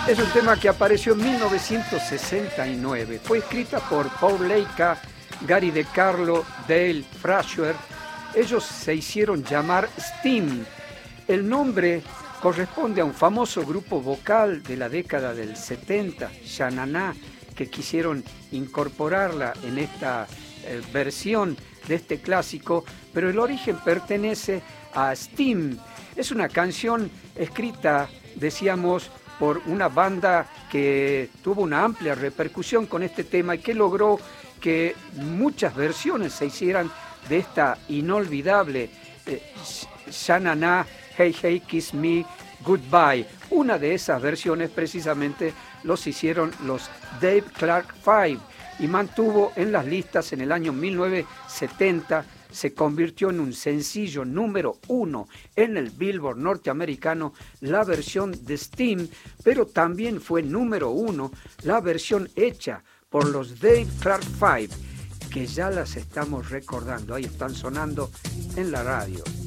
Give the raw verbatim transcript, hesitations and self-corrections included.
Es un tema que apareció en mil novecientos sesenta y nueve. Fue escrita por Paul Leica, Gary DeCarlo, Dale Frasher. Ellos se hicieron llamar Steam. El nombre corresponde a un famoso grupo vocal de la década del setenta, Sha Na Na, que quisieron incorporarla en esta eh, versión de este clásico, pero el origen pertenece a Steam. Es una canción escrita, decíamos, por una banda que tuvo una amplia repercusión con este tema y que logró que muchas versiones se hicieran de esta inolvidable eh, Sha Na Na, Hey Hey Kiss Me Goodbye. Una de esas versiones precisamente los hicieron los Dave Clark Five y mantuvo en las listas en el año mil novecientos setenta. Se convirtió en un sencillo número uno en el Billboard norteamericano, la versión de Steam, pero también fue número uno la versión hecha por los Dave Clark Five, que ya las estamos recordando, ahí están sonando en la radio.